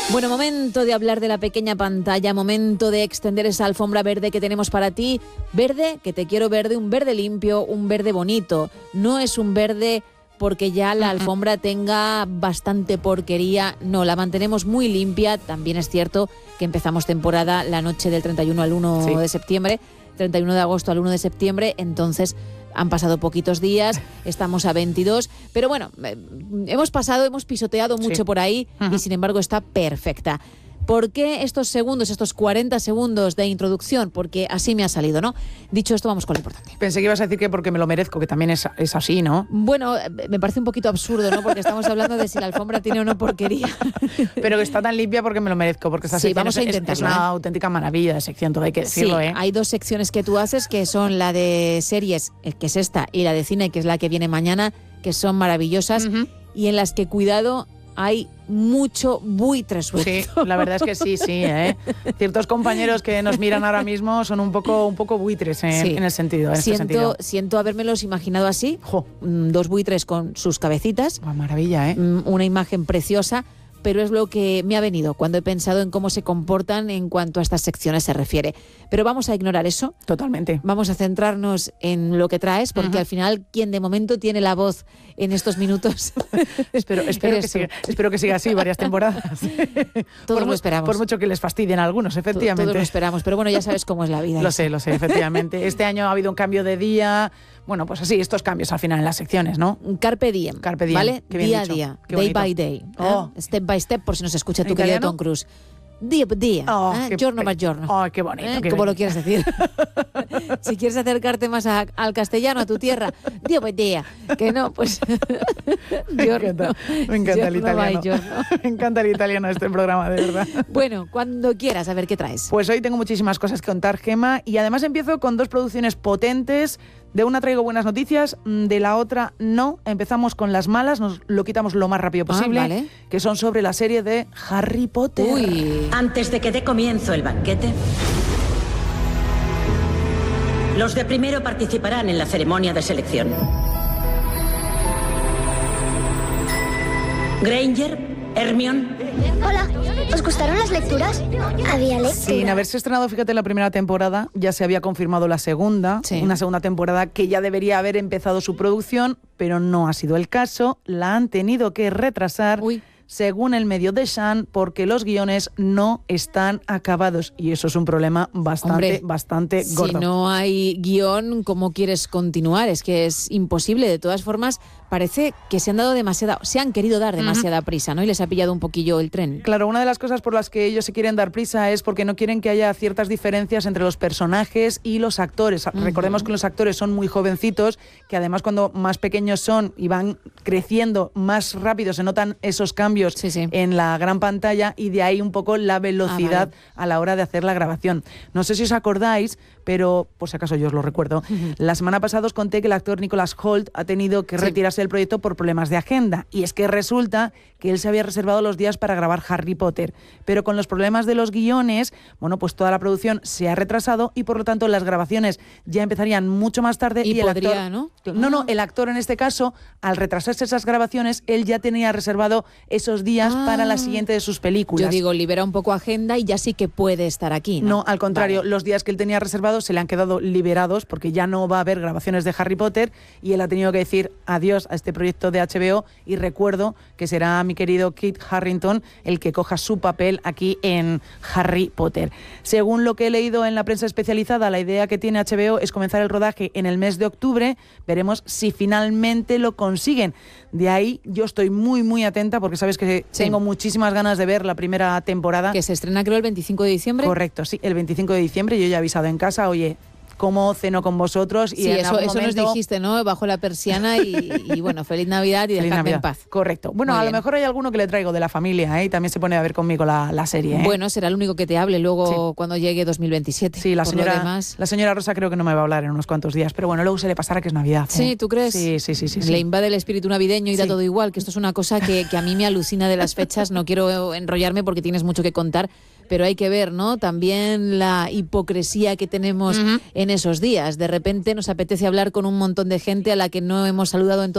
Bueno, momento de hablar de la pequeña pantalla, momento de extender esa alfombra verde que tenemos para ti. Verde, que te quiero verde, un verde limpio, un verde bonito. No es un verde porque ya la alfombra tenga bastante porquería. No, la mantenemos muy limpia. También es cierto que empezamos temporada la noche del 31 al 1 de septiembre, 31 de agosto al 1 de septiembre, entonces han pasado poquitos días, estamos a 22, pero bueno, hemos pisoteado mucho por ahí y sin embargo está perfecta. ¿Por qué estos 40 segundos de introducción? Porque así me ha salido, ¿no? Dicho esto, vamos con lo importante. Pensé que ibas a decir que porque me lo merezco, que también es así, ¿no? Bueno, me parece un poquito absurdo, ¿no? Porque estamos hablando de si la alfombra tiene o no porquería. Pero que está tan limpia porque me lo merezco, porque esta sección vamos a intentarlo, es una auténtica maravilla de sección, todo hay que decirlo, Sí, hay dos secciones que tú haces, que son la de series, que es esta, y la de cine, que es la que viene mañana, que son maravillosas, y en las que, cuidado, hay mucho buitre suelto. Sí, la verdad es que sí, Ciertos compañeros que nos miran ahora mismo son un poco buitres en el sentido. Siento habérmelos imaginado así. Dos buitres con sus cabecitas. Maravilla, Una imagen preciosa, pero es lo que me ha venido cuando he pensado en cómo se comportan en cuanto a estas secciones se refiere. Pero vamos a ignorar eso. Totalmente. Vamos a centrarnos en lo que traes, porque al final quien de momento tiene la voz en estos minutos espero que siga así varias temporadas. Todos lo esperamos. Por mucho que les fastidien a algunos, efectivamente. Todos lo esperamos, pero bueno, ya sabes cómo es la vida. Lo sé, efectivamente. Este año ha habido un cambio de día. Bueno, pues así, estos cambios al final en las secciones, ¿no? Carpe diem, ¿vale? Día a día, day by day, step by step, por si nos escucha tu querido Tom Cruise. Día por día, giorno más giorno. Qué bonito. Como lo quieras decir. Si quieres acercarte más al castellano, a tu tierra, día por día. Que no, pues... Me encanta el italiano. Me encanta el italiano de este programa, de verdad. Bueno, cuando quieras, a ver qué traes. Pues hoy tengo muchísimas cosas que contar, Gemma, y además empiezo con dos producciones potentes. De una traigo buenas noticias, de la otra no. Empezamos con las malas, nos lo quitamos lo más rápido posible, vale. Que son sobre la serie de Harry Potter. Antes de que dé comienzo el banquete, los de primero participarán en la ceremonia de selección. Granger, Hermione. Hola, ¿os gustaron las lecturas? Había lecturas. Sin haberse estrenado, fíjate, la primera temporada, ya se había confirmado la segunda, una segunda temporada que ya debería haber empezado su producción, pero no ha sido el caso, la han tenido que retrasar. Según el medio The Sun, porque los guiones no están acabados. Y eso es un problema bastante gordo. Si no hay guión, ¿cómo quieres continuar? Es que es imposible. De todas formas, parece que se han querido dar demasiada prisa, ¿no? Y les ha pillado un poquillo el tren. Claro, una de las cosas por las que ellos se quieren dar prisa es porque no quieren que haya ciertas diferencias entre los personajes y los actores. Recordemos que los actores son muy jovencitos, que además cuando más pequeños son y van creciendo más rápido se notan esos cambios en la gran pantalla, y de ahí un poco la velocidad a la hora de hacer la grabación. No sé si os acordáis, pero por si acaso yo os lo recuerdo, la semana pasada os conté que el actor Nicholas Hoult ha tenido que retirarse del proyecto por problemas de agenda, y es que resulta que él se había reservado los días para grabar Harry Potter, pero con los problemas de los guiones, bueno, pues toda la producción se ha retrasado y por lo tanto las grabaciones ya empezarían mucho más tarde. Y el podría, actor, ¿no? El actor en este caso, al retrasarse esas grabaciones, él ya tenía reservado esos días para la siguiente de sus películas. Yo digo, libera un poco agenda y ya sí que puede estar aquí, ¿no? No, al contrario, los días que él tenía reservados se le han quedado liberados porque ya no va a haber grabaciones de Harry Potter y él ha tenido que decir adiós a este proyecto de HBO, y recuerdo que será mi querido Kit Harington el que coja su papel aquí en Harry Potter. Según lo que he leído en la prensa especializada, la idea que tiene HBO es comenzar el rodaje en el mes de octubre. Veremos si finalmente lo consiguen. De ahí yo estoy muy atenta porque sabes que tengo muchísimas ganas de ver la primera temporada. Que se estrena creo el 25 de diciembre. Correcto, sí, el 25 de diciembre. Yo ya he avisado en casa, oye, ¿cómo ceno con vosotros? Y eso nos dijiste, ¿no? Bajo la persiana y bueno, feliz Navidad y dejadme en paz. Correcto. Bueno, a lo mejor hay alguno que le traigo de la familia, y también se pone a ver conmigo la serie. Bueno, será el único que te hable luego cuando llegue 2027. Sí, la señora Rosa creo que no me va a hablar en unos cuantos días, pero bueno, luego se le pasará que es Navidad. Sí, ¿tú crees? Sí. Le invade el espíritu navideño y da todo igual, que esto es una cosa que a mí me alucina de las fechas. No quiero enrollarme porque tienes mucho que contar, pero hay que ver, ¿no? También la hipocresía que tenemos en esos días. De repente nos apetece hablar con un montón de gente a la que no hemos saludado en